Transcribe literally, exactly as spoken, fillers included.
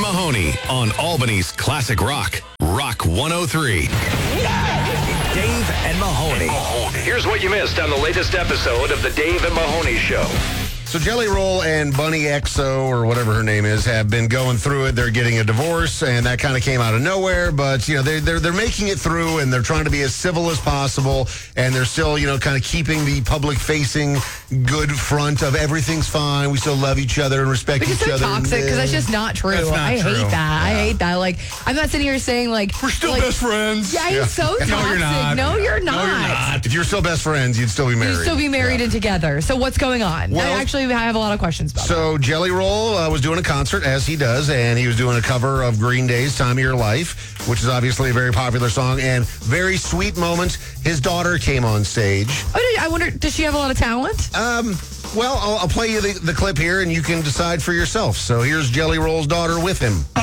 Mahoney on Albany's Classic Rock, Rock one oh three. Dave and Mahoney. Here's what you missed on the latest episode of the Dave and Mahoney Show. So Jelly Roll and Bunny X O, or whatever her name is, have been going through it. They're getting a divorce, and that kind of came out of nowhere. But, you know, they're, they're, they're making it through, and they're trying to be as civil as possible. And they're still, you know, kind of keeping the public-facing good front of everything's fine. We still love each other and respect Which is each so other. toxic, because that's just not true. That's not I true. hate that. I Yeah. hate that. Like, I'm not sitting here saying, like... We're still like, best friends. Yeah, Yeah. it's so toxic. No, you're not. No, you're not. No, you're not. If you're still best friends, you'd still be married. You'd still be married Yeah. and together. So what's going on? Well, I actually have a lot of questions about that. So Jelly Roll uh, was doing a concert, as he does, and he was doing a cover of Green Day's Time of Your Life, which is obviously a very popular song, and very sweet moment. His daughter came on stage. Oh, did, I wonder, does she have a lot of talent? Um, well, I'll, I'll play you the, the clip here, and you can decide for yourself. So here's Jelly Roll's daughter with him.